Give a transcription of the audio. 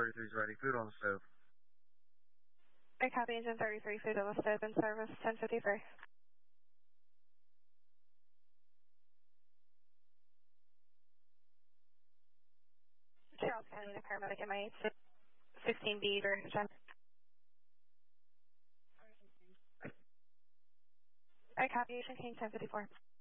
33 is ready. Food on the stove. I copy engine 33, food on the stove in service, 1053. Charles County, the paramedic at my 16B or I copy Ocean King 1054.